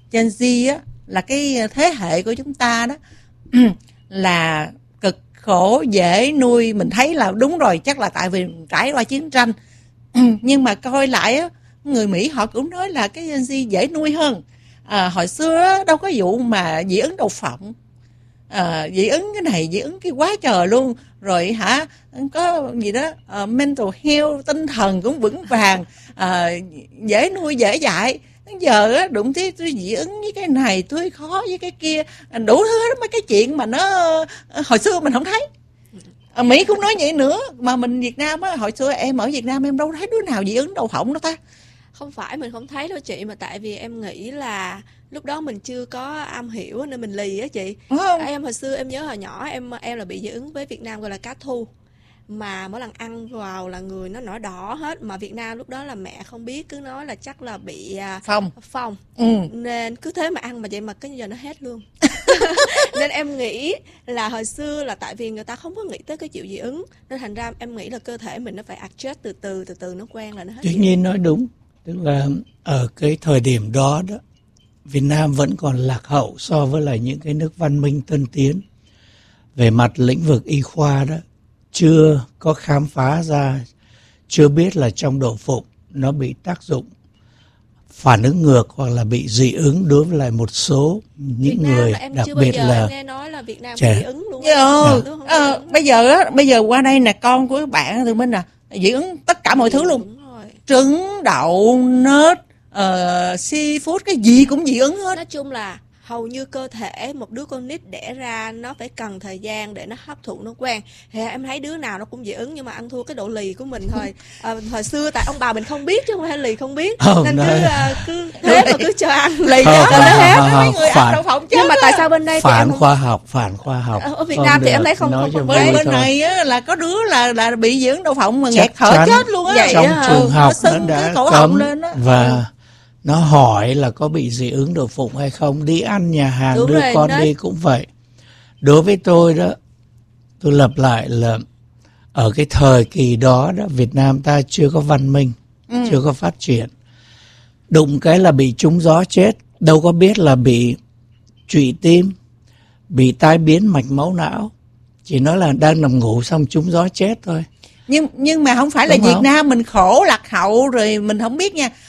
Gen Z á, là cái thế hệ của chúng ta đó là cực khổ, dễ nuôi. Mình thấy là đúng rồi, chắc là tại vì trải qua chiến tranh. Nhưng mà coi lại á, người Mỹ họ cũng nói là cái Gen Z dễ nuôi hơn. Hồi xưa á, đâu có vụ mà dị ứng đậu phộng, dị ứng cái này, dị ứng cái quá trời luôn. Rồi hả, có gì đó mental health, tinh thần cũng vững vàng, dễ nuôi dễ dạy. Giờ á, đụng tí tôi dị ứng với cái này, tôi khó với cái kia, đủ thứ hết mấy cái chuyện mà nó hồi xưa mình không thấy. Mỹ cũng nói vậy nữa, mà mình Việt Nam á, hồi xưa em ở Việt Nam em đâu thấy đứa nào dị ứng đậu phộng đâu ta. Không phải mình không thấy đâu chị, mà tại vì em nghĩ là lúc đó mình chưa có am hiểu nên mình lì á chị. Em hồi xưa em nhớ hồi nhỏ em là bị dị ứng với Việt Nam gọi là cá thu, mà mỗi lần ăn vào là người nó nổi đỏ hết. Mà Việt Nam lúc đó là mẹ không biết, cứ nói là chắc là bị phong. Nên cứ thế mà ăn, mà vậy mà cái giờ nó hết luôn. Nên em nghĩ là hồi xưa là tại vì người ta không có nghĩ tới cái chuyện dị ứng, nên thành ra em nghĩ là cơ thể mình nó phải adjust từ từ nó quen là nó hết. Tuy nhiên nói đúng, tức là ở cái thời điểm đó đó, Việt Nam vẫn còn lạc hậu so với lại những cái nước văn minh tân tiến về mặt lĩnh vực y khoa đó, chưa có khám phá ra, chưa biết là trong đậu phụng nó bị tác dụng phản ứng ngược hoặc là bị dị ứng đối với lại một số những người, đặc biệt là nghe nói là Việt Nam trẻ. Dị ứng luôn. Bây giờ qua đây nè, con của bạn Tường Minh dị ứng tất cả mọi thứ luôn. Trứng, đậu, nết, seafood, cái gì cũng dị ứng hết. Nói chung là hầu như cơ thể một đứa con nít đẻ ra nó phải cần thời gian để nó hấp thụ, nó quen. Thì em thấy đứa nào nó cũng dị ứng, nhưng mà ăn thua cái độ lì của mình thôi. Hồi xưa tại ông bà mình không biết chứ không phải lì không biết, nên cứ thế mà cứ cho ăn lì đó nó hết. Mấy người ăn đậu phộng chứ. Nhưng mà tại sao bên đây phản khoa học ở Việt Nam thì em thấy không bên này á, là có đứa là bị dị ứng đậu phộng mà nghẹt thở chết luôn á. Trong trường học nó đã cấm lên đó. Và nó hỏi là có bị dị ứng đậu phụng hay không. Đi ăn nhà hàng đúng đưa rồi, con đi cũng vậy. Đối với tôi đó, tôi lặp lại là ở cái thời kỳ đó Việt Nam ta chưa có văn minh, chưa có phát triển. Đụng cái là bị trúng gió chết, đâu có biết là bị trụy tim, bị tai biến mạch máu não. Chỉ nói là đang nằm ngủ xong trúng gió chết thôi. Nhưng mà không phải là Việt Nam mình khổ lạc hậu rồi mình không biết nha.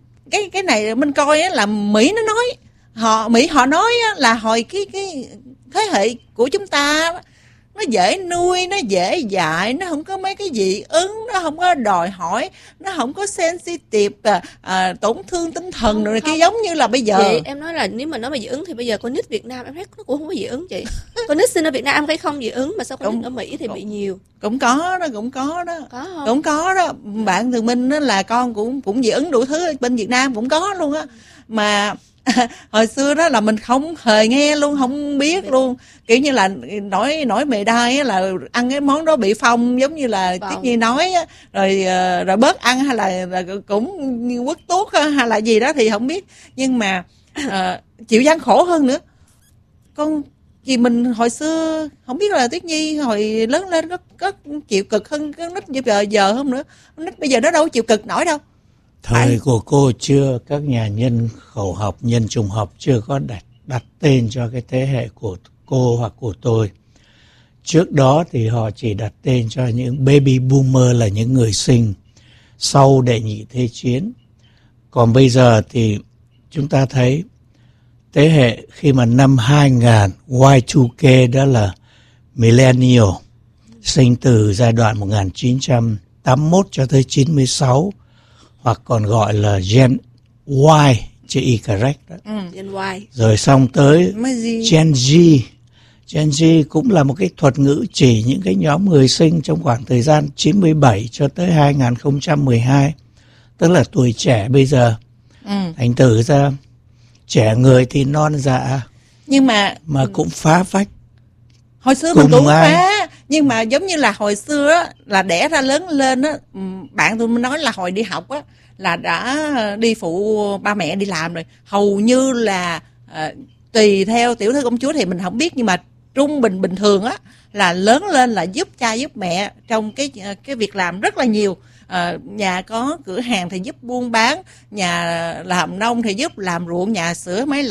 Cái này mình coi á, là Mỹ nó nói, Mỹ họ nói á, là hồi cái thế hệ của chúng ta nó dễ nuôi, nó dễ dạy, nó không có mấy cái dị ứng, nó không có đòi hỏi, nó không có sensitive, tổn thương tinh thần rồi kia giống như là bây giờ. Chị, em nói là nếu mà nói về dị ứng thì bây giờ con nít Việt Nam em thấy nó cũng không có dị ứng chị. Con nít sinh ở Việt Nam em thấy không dị ứng, mà sao con nít ở Mỹ thì bị nhiều. Cũng có đó. Có không? Cũng có đó. Bạn Tường Minh đó là con cũng dị ứng đủ thứ, bên Việt Nam cũng có luôn á. Mà hồi xưa đó là mình không hề nghe luôn, không biết luôn. Kiểu như là nổi mề đai á, là ăn cái món đó bị phong, giống như là Tiết Nhi nói á, rồi bớt ăn hay là cũng quất tuốt hay là gì đó thì không biết. Nhưng mà chịu gian khổ hơn nữa. Con vì mình hồi xưa không biết là Tuyết Nhi hồi lớn lên có chịu cực hơn cái nít giờ không nữa. Nít bây giờ nó đâu chịu cực nổi đâu. Thời của cô chưa, các nhà nhân khẩu học, nhân chủng học chưa có đặt tên cho cái thế hệ của cô hoặc của tôi. Trước đó thì họ chỉ đặt tên cho những baby boomer, là những người sinh sau đệ nhị thế chiến. Còn bây giờ thì chúng ta thấy thế hệ khi mà năm 2000, Y2K đó là millennial, sinh từ giai đoạn 1981 cho tới 96, hoặc còn gọi là Gen Y, chữ Y correct đó. Gen Y. Rồi xong tới Gen Z. Gen Z cũng là một cái thuật ngữ chỉ những cái nhóm người sinh trong khoảng thời gian 97 cho tới 2012. Tức là tuổi trẻ bây giờ. Thành thử ra trẻ người thì non dạ, nhưng mà cũng phá phách. Hồi xưa mình cũng phá, nhưng mà giống như là hồi xưa á, là đẻ ra lớn lên á, bạn tôi nói là hồi đi học á là đã đi phụ ba mẹ đi làm rồi. Hầu như là tùy theo tiểu thư công chúa thì mình không biết, nhưng mà trung bình thường á là lớn lên là giúp cha giúp mẹ trong cái việc làm rất là nhiều. Nhà có cửa hàng thì giúp buôn bán, nhà làm nông thì giúp làm ruộng, nhà sửa máy